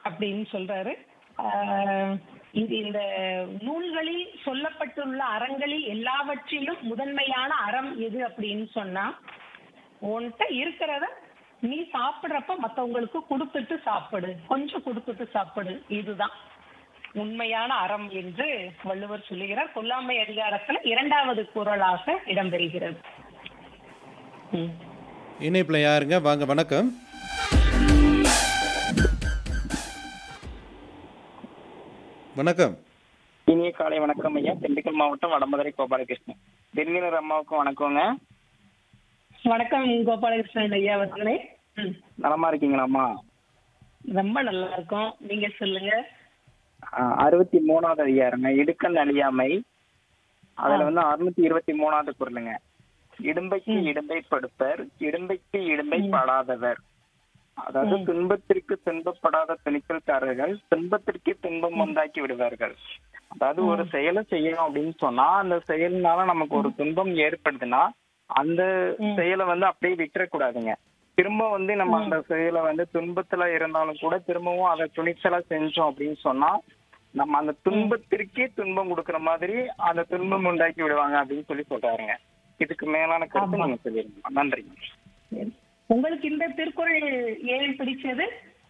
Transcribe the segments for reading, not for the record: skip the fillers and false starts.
அப்படின்னு சொல்றாரு. இந்த நூல்களில் சொல்லப்பட்டுள்ள அறங்களில் எல்லாவற்றிலும் முதன்மையான அறம் எது அப்படின்னு சொன்னா, உன்கிட்ட இருக்கிறத நீ சாப்பிடுறப்ப மற்றவங்களுக்கு கொடுத்துட்டு சாப்பிடு, கொஞ்சம் கொடுத்துட்டு சாப்பிடு, இதுதான் உண்மையான அறம் என்று வள்ளுவர் சொல்லுகிறார். கொல்லாமை அதிகாரத்துல 2வது குறளாக இடம்பெறுகிறது. இணைப்புல யாருங்க? வாங்க, வணக்கம். வணக்கம். இனிய காலை வணக்கம் ஐயா. திண்டுக்கல் மாவட்டம் வடமதுரை கோபாலகிருஷ்ணன். திருநீர் அம்மாவுக்கும் வணக்கங்க. வணக்கம் கோபாலகிருஷ்ணன் ஐயா அவர்களே. நலமா இருக்கீங்களாம்மா? ரொம்ப நல்லா இருக்கும், நீங்க சொல்லுங்க. 63வது அதிகாரங்க, இடுக்கண் அழியாமை. அதுல 623வது குறளுங்க. இடும்பைக்கு இடும்பை படுப்பர், இடும்பைக்கு இடும்பை படாதவர். அதாவது துன்பத்திற்கு துன்பப்படாத துணிச்சல்காரர்கள் துன்பத்திற்கு துன்பம் உண்டாக்கி விடுவார்கள். அதாவது ஒரு செயலை செய்யணும் அப்படின்னு சொன்னா அந்த செயல்னால நமக்கு ஒரு துன்பம் ஏற்படுதுன்னா அந்த செயலை அப்படியே விட்டுறக்கூடாதுங்க. திரும்ப நம்ம அந்த செயலை துன்பத்துல இருந்தாலும் கூட திரும்பவும் அதை துணிச்சலா செஞ்சோம் அப்படின்னு சொன்னா நம்ம அந்த துன்பத்திற்கே துன்பம் கொடுக்கற மாதிரி அந்த துன்பம் உண்டாக்கி விடுவாங்க அப்படின்னு சொல்றாருங்க. இதுக்கு மேலான கருத்து நீங்க சொல்லிருங்க. நன்றிங்க. உங்களுக்கு இந்த திருக்குறள் ஏன் பிடிச்சது?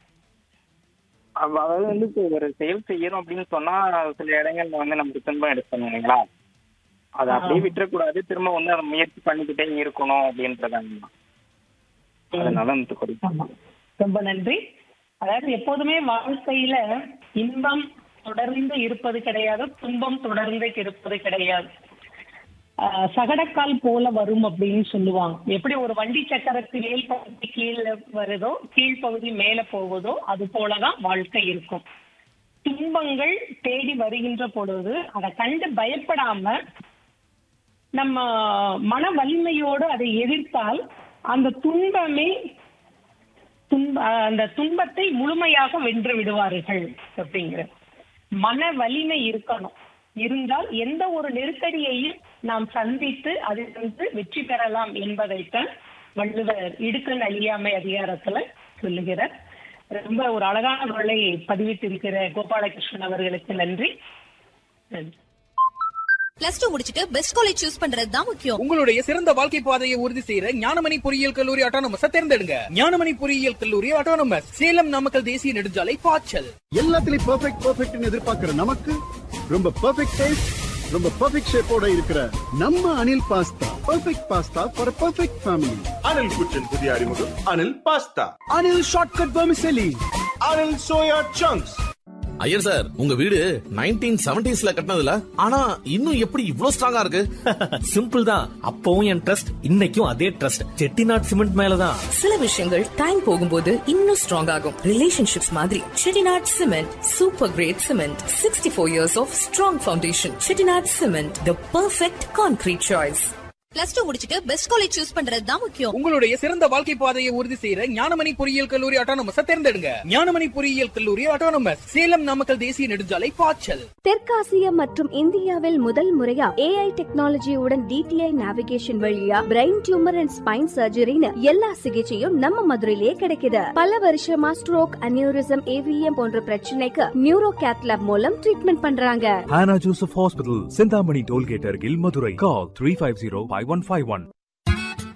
அதாவது ஒரு செயல் செய்யணும் அப்படின்னு சொன்னா சில இடங்கள்ல நமக்கு துன்பம் எடுக்கணும் இல்லைங்களா, அதை அப்படியே விட்டுறக்கூடாது, திரும்ப அதை முயற்சி பண்ணிக்கிட்டே இருக்கணும் அப்படின்றதாங்க. அதனால ரொம்ப நன்றி. அதாவது எப்போதுமே வாழ்க்கையில இன்பம் தொடர்ந்து இருப்பது கிடையாது, துன்பம் தொடர்ந்து இருப்பது கிடையாது. சகடக்கால் போல வரும் அப்படின்னு சொல்லுவாங்க. எப்படி ஒரு வண்டி சக்கரத்து மேல் பகுதி கீழே வருதோ, கீழ்ப்பகுதி மேல போவதோ, அது போலதான் வாழ்க்கை இருக்கும். துன்பங்கள் தேடி வருகின்ற பொழுது அதை கண்டு பயப்படாம நம்ம மன வலிமையோடு அதை எதிர்த்தால் அந்த துன்பத்தை முழுமையாக வென்று விடுவார்கள் அப்படிங்கிற மன வலிமை இருக்கணும். இருந்தால் எந்த ஒரு நெருக்கடியையும் நாம் சந்தித்து அதிலிருந்து வெற்றி பெறலாம் என்பதைத்தான் வள்ளுவர் இடுக்கண் அழியாமை அதிகாரத்துல சொல்லுகிறார். ரொம்ப ஒரு அழகான குரலை பதிவிட்டிருக்கிற கோபாலகிருஷ்ணன் அவர்களுக்கு நன்றி. பிளஸ் 2 முடிச்சிட்டு பெஸ்ட் காலேஜ் சூஸ் பண்றது தான் முக்கியம். உங்களுடைய சிறந்த வாழ்க்கை பாதையை உறுதி செய்யற ஞானமணி பொறியியல் கல்லூரி ஆட்டோனமஸ் தேர்ந்தெடுங்க. ஞானமணி பொறியியல் கல்லூரி ஆட்டோனமஸ், சேலம் நாமக்கல் தேசிய நெடுஞ்சாலை பாய்ச்சல். எல்லாத்துலயும் பெர்ஃபெக்ட்னு எதிர்பார்க்கிற நமக்கு ரொம்ப பெர்ஃபெக்ட் டேஸ்ட், ரொம்ப பெர்ஃபெக்ட் ஷேப்போட இருக்கிற நம்ம Anil pasta. Perfect pasta for perfect family. Anil குச்சின் புதிய அறிமுகம் Anil pasta. Anil shortcut vermicelli. Anil soya chunks. Iyer sir, உங்க வீடு 1970s கட்டினதுல ஆனா இன்னும் எப்படி இவ்ளோ ஸ்ட்ராங்கா இருக்கு? சிம்பிள் தான். அப்பவும் என் ட்ரஸ்ட், இன்னைக்கும் அதே ட்ரஸ்ட். செட்டிநாட் சிமெண்ட் மேலதான். சில விஷயங்கள் டைம் போகும்போது இன்னும் ஸ்ட்ராங் ஆகும். ரிலேஷன்ஷிப்ஸ் மாதிரி Chettinad cement super great cement. 64 years of strong foundation. Chettinad cement, the perfect concrete choice. Plus 2 முடிச்சிட்டு பெஸ்ட் காலேஜ் சூஸ் பண்றது தான் முக்கியம். உங்களுடைய சிறந்த வாழ்க்கை பாதையை உறுதி செய்யற ஞானமணி பொறியியல் கல்லூரி ஆட்டோனமஸ் தேர்ந்தெடுங்க. ஞானமணி பொறியியல் கல்லூரி ஆட்டோனமஸ், சேலம் நாமக்கல் தேசிய நெடுஞ்சாலை பாய்ச்சல். தெற்காசியா மற்றும் இந்தியாவில் முதல் முறையா AI டெக்னாலஜியுடன் DTI நேவிகேஷன் வழியா பிரெயின் டியூமர் அண்ட் ஸ்பைன் சர்ஜரின்னு எல்லா சிகிச்சையும் நம்ம மதுரையிலே கிடைக்குது. பல வருஷமா ஸ்ட்ரோக், அனியூரிசம், AVM போன்ற பிரச்சனைக்கு நியூரோ கேத்லாப் மூலம் ட்ரீட்மெண்ட் பண்றாங்க. Hannah Joseph Hospital, Sindhamani Tollgate அருகில், மதுரை. Call 350-5151.